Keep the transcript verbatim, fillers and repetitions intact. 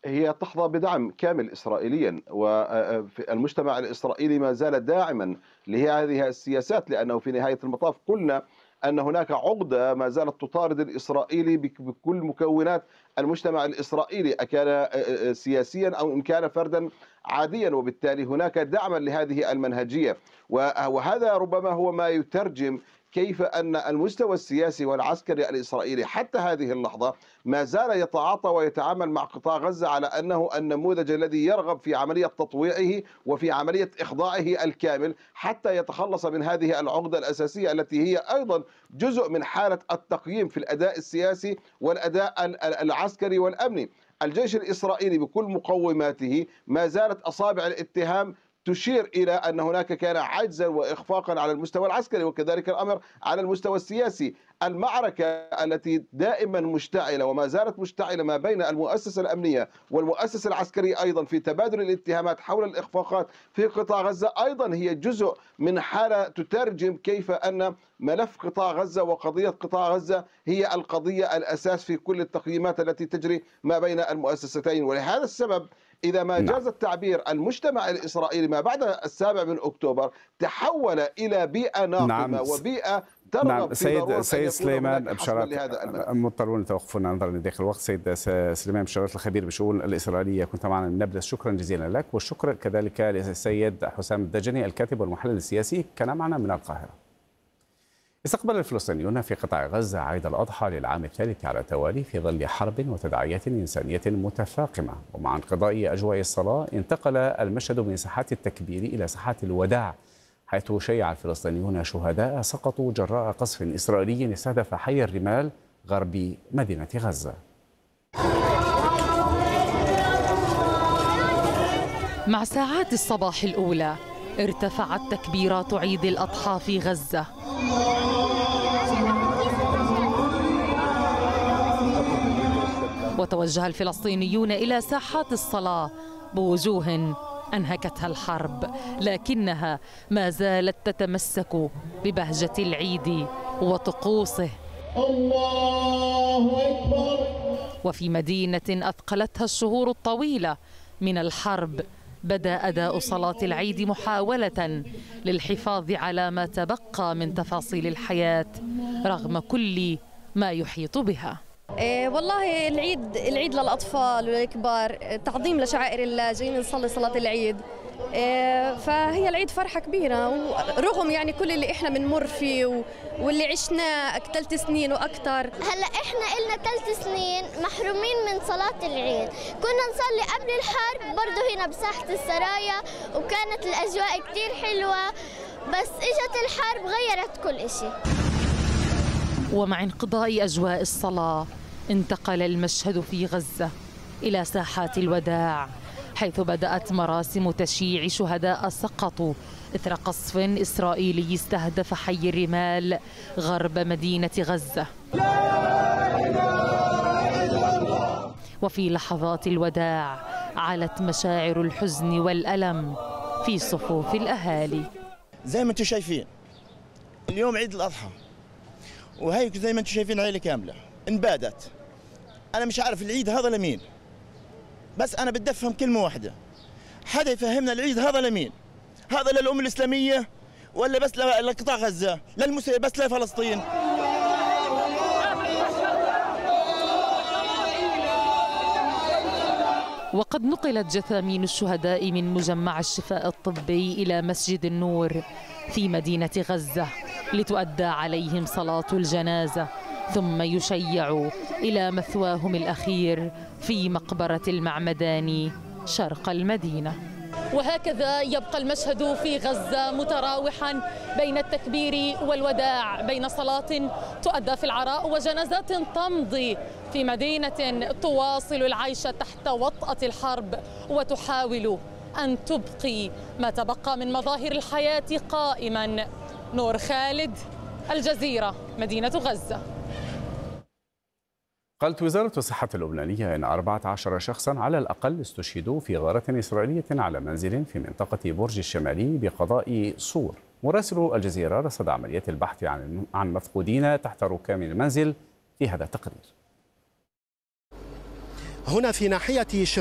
هي تحظى بدعم كامل إسرائيليا، والمجتمع الإسرائيلي ما زال داعما لهذه السياسات، لأنه في نهاية المطاف قلنا أن هناك عقدة ما زالت تطارد الإسرائيلي بك- بكل مكونات المجتمع الإسرائيلي، أكان سياسيا أو إن كان فردا عاديا، وبالتالي هناك دعما لهذه المنهجية. وهذا ربما هو ما يترجم كيف أن المستوى السياسي والعسكري الإسرائيلي حتى هذه اللحظة ما زال يتعاطى ويتعامل مع قطاع غزة على أنه النموذج الذي يرغب في عملية تطويعه وفي عملية إخضاعه الكامل حتى يتخلص من هذه العقدة الأساسية التي هي أيضا جزء من حالة التقييم في الأداء السياسي والأداء العسكري والأمني. الجيش الإسرائيلي بكل مقوماته ما زالت أصابع الاتهام تشير إلى أن هناك كان عجزا وإخفاقا على المستوى العسكري، وكذلك الأمر على المستوى السياسي. المعركة التي دائما مشتعلة وما زالت مشتعلة ما بين المؤسسة الأمنية والمؤسسة العسكرية أيضا في تبادل الاتهامات حول الإخفاقات في قطاع غزة أيضا هي جزء من حالة تترجم كيف أن ملف قطاع غزة وقضية قطاع غزة هي القضية الأساس في كل التقييمات التي تجري ما بين المؤسستين. ولهذا السبب إذا ما نعم. جاز التعبير، المجتمع الإسرائيلي ما بعد السابع من أكتوبر تحول إلى بيئة ناقمة نعم. وبيئة نعم ترغب في سيد ضرورة أن سيد يكون سليمان هناك حسما بشارات، لهذا الملف. مضطرون توقفنا نظرا لضيق الوقت. سيد سليمان بشارات الخبير بالشؤون الإسرائيلية كنت معنا من نابلس، شكرا جزيلا لك، والشكر كذلك للسيد حسام الدجني الكاتب والمحلل السياسي كان معنا من القاهرة. استقبل الفلسطينيون في قطاع غزة عيد الأضحى للعام الثالث على التوالي في ظل حرب وتداعيات إنسانية متفاقمة، ومع انقضاء أجواء الصلاة انتقل المشهد من ساحات التكبير إلى ساحات الوداع، حيث شيع الفلسطينيون شهداء سقطوا جراء قصف إسرائيلي استهدف حي الرمال غرب مدينة غزة. مع ساعات الصباح الأولى ارتفعت تكبيرات عيد الأضحى في غزة، وتوجه الفلسطينيون إلى ساحات الصلاة بوجوه أنهكتها الحرب، لكنها ما زالت تتمسك ببهجة العيد وطقوسه. الله أكبر. وفي مدينة أثقلتها الشهور الطويلة من الحرب بدأ أداء صلاة العيد محاولة للحفاظ على ما تبقى من تفاصيل الحياة رغم كل ما يحيط بها. إيه والله العيد العيد للأطفال والكبار، تعظيم لشعائر الله، جايين نصلي صلاة العيد. إيه فهي العيد فرحة كبيرة، ورغم يعني كل اللي احنا بنمر فيه واللي عشناه ثلاث سنين وأكثر. هلا احنا إلنا ثلاث سنين محرومين من صلاة العيد، كنا نصلي قبل الحرب برضه هنا بساحة السرايا وكانت الأجواء كتير حلوة، بس اجت الحرب غيرت كل شيء. ومع انقضاء أجواء الصلاة انتقل المشهد في غزة إلى ساحات الوداع، حيث بدأت مراسم تشييع شهداء سقطوا إثر قصف إسرائيلي استهدف حي الرمال غرب مدينة غزة. وفي لحظات الوداع علت مشاعر الحزن والألم في صفوف الأهالي. زي ما انتم شايفين اليوم عيد الأضحى، وهيك زي ما انتم شايفين عيلة كاملة انبادت. أنا مش عارف العيد هذا لمين، بس أنا بدي أفهم كلمة واحدة، حدا يفهمنا العيد هذا لمين؟ هذا للأمة الإسلامية ولا بس لقطاع غزة؟ للمسلمين بس لفلسطين؟ وقد نقلت جثامين الشهداء من مجمع الشفاء الطبي إلى مسجد النور في مدينة غزة لتؤدى عليهم صلاة الجنازة، ثم يشيعوا إلى مثواهم الأخير في مقبرة المعمداني شرق المدينة. وهكذا يبقى المشهد في غزة متراوحا بين التكبير والوداع، بين صلاة تؤدى في العراء وجنازات تمضي في مدينة تواصل العيش تحت وطأة الحرب وتحاول أن تبقي ما تبقى من مظاهر الحياة قائما. نور خالد، الجزيرة، مدينة غزة. قالت وزارة الصحة اللبنانية أن أربعة عشر شخصا على الأقل استشهدوا في غارة إسرائيلية على منزل في منطقة برج الشمالي بقضاء صور. مراسل الجزيرة رصد عمليات البحث عن عن مفقودين تحت ركام المنزل في هذا التقرير. هنا في ناحية